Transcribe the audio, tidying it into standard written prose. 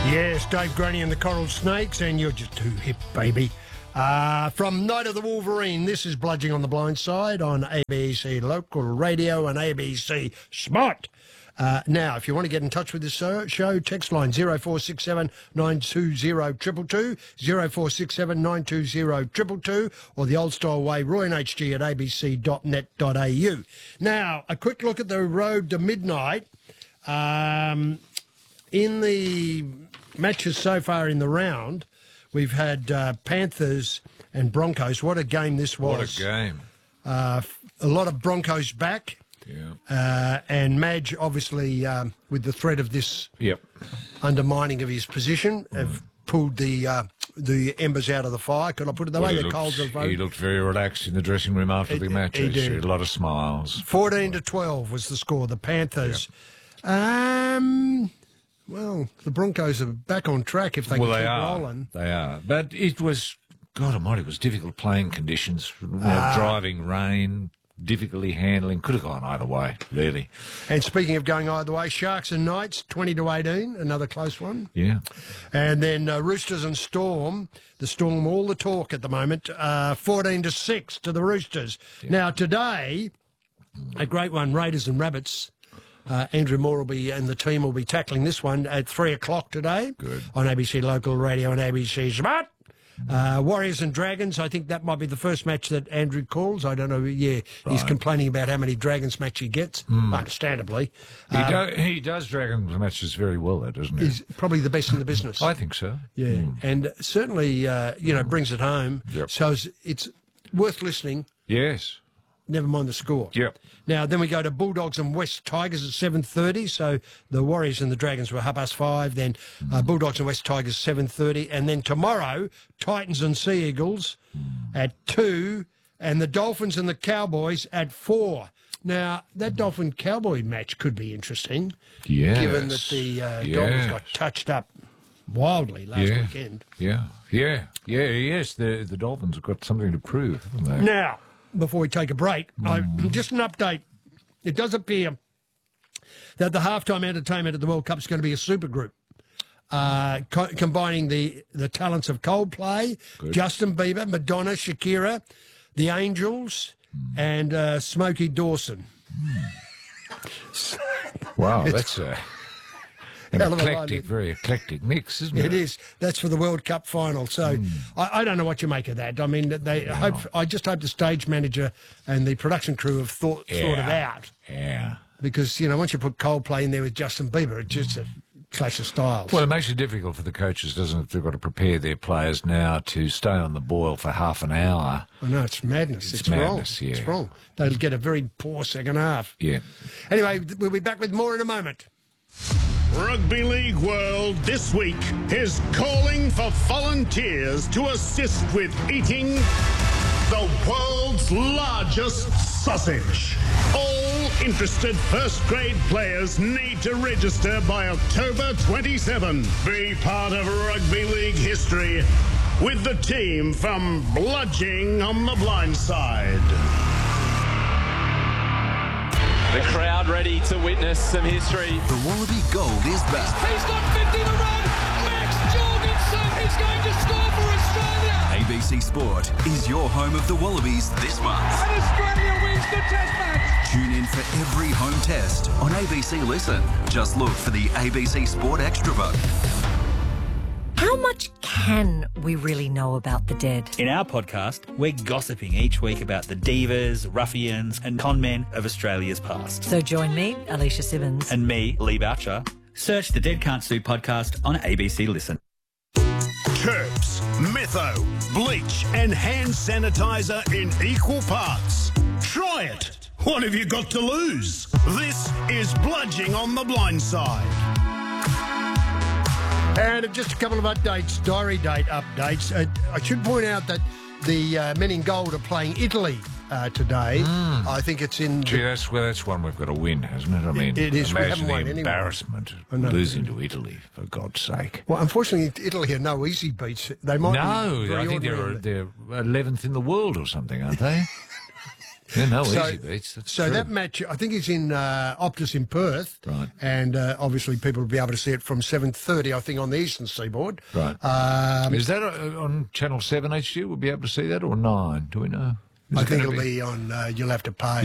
Yes, Dave Graney and the Coral Snakes, and you're just too hip, baby. From Night of the Wolverine, this is Bludging on the Blind Side on ABC Local Radio and ABC Smart. Now, if you want to get in touch with this show, text line 0467 920 222, 0467 920 222, or the old style way, royanhg at abc.net.au. Now, a quick look at the road to midnight. In the matches so far in the round, we've had Panthers and Broncos. What a game this was. What a game. A lot of Broncos back. Yeah. And Madge, obviously, with the threat of this undermining of his position, have pulled the embers out of the fire. Could I put it that way? The coals of He looked very relaxed in the dressing room after the match. He did. He had a lot of smiles. 14-12 was the score. The Panthers. Well, the Broncos are back on track if they can keep rolling. They are. But it was, God almighty, it was difficult playing conditions. Driving, rain, difficulty handling. Could have gone either way, really. And speaking of going either way, Sharks and Knights, 20-18, another close one. Yeah. And then Roosters and Storm, the Storm, all the talk at the moment, 14-6 to the Roosters. Yeah. Now, today, a great one, Raiders and Rabbits. Andrew Moore and the team will be tackling this one at 3 o'clock today. Good. On ABC Local Radio and ABC Smart. Warriors and Dragons, I think that might be the first match that Andrew calls. I don't know, he's complaining about how many Dragons match he gets, understandably. He does Dragons matches very well, though, doesn't he? He's probably the best in the business. I think so. Yeah, and certainly, brings it home. Yep. So it's worth listening. Yes. Never mind the score. Yep. Now, then we go to Bulldogs and West Tigers at 7:30. So the Warriors and the Dragons were 5:30. Then Bulldogs and West Tigers 7:30. And then tomorrow, Titans and Sea Eagles at 2. And the Dolphins and the Cowboys at 4. Now, that Dolphin-Cowboy match could be interesting. Yes. Given that the Dolphins got touched up wildly last weekend. Yes. The Dolphins have got something to prove, haven't they? Now, before we take a break, just an update. It does appear that the halftime entertainment at the World Cup is going to be a supergroup, combining the talents of Coldplay, Justin Bieber, Madonna, Shakira, the Angels, and Smokey Dawson. Wow, that's very eclectic mix, isn't it? It is. That's for the World Cup final. So I don't know what you make of that. I mean, I just hope the stage manager and the production crew have thought it out. Yeah. Because, once you put Coldplay in there with Justin Bieber, it's just a clash of styles. Well, it makes it difficult for the coaches, doesn't it? They've got to prepare their players now to stay on the boil for half an hour. I know, it's madness. It's madness, wrong. yeah. It's wrong. They'll get a very poor second half. Yeah. Anyway, we'll be back with more in a moment. Rugby League World this week is calling for volunteers to assist with eating the world's largest sausage. All interested first-grade players need to register by October 27. Be part of Rugby League history with the team from Bludging on the Blind Side. The crowd ready to witness some history. The Wallaby Gold is back. He's got 50 to run. Max Jorgensen is going to score for Australia. ABC Sport is your home of the Wallabies this month. And Australia wins the Test match. Tune in for every home test on ABC Listen. Just look for the ABC Sport Extra vote. How much can we really know about the dead? In our podcast, we're gossiping each week about the divas, ruffians and con men of Australia's past. So join me, Alicia Simmons. And me, Lee Boucher. Search the Dead Can't Sue podcast on ABC Listen. Terps, metho, bleach and hand sanitizer in equal parts. Try it. What have you got to lose? This is Bludging on the Blind Side. And just a couple of updates, diary date updates. I should point out that the men in gold are playing Italy today. I think it's in... Gee, that's one we've got to win, hasn't it? I mean, it is. Imagine we haven't the won embarrassment of losing to Italy, for God's sake. Well, unfortunately, Italy are no easy beats. They might I think they're 11th in the world or something, aren't they? Yeah, no easy beats. That's so true. that match, I think, is in Optus in Perth. Right. And obviously people will be able to see it from 7:30, I think, on the eastern seaboard. Right. Is that on Channel 7 HG? We'll be able to see that, or 9? Do we know? Is I it think gonna it'll be on, you'll have to pay.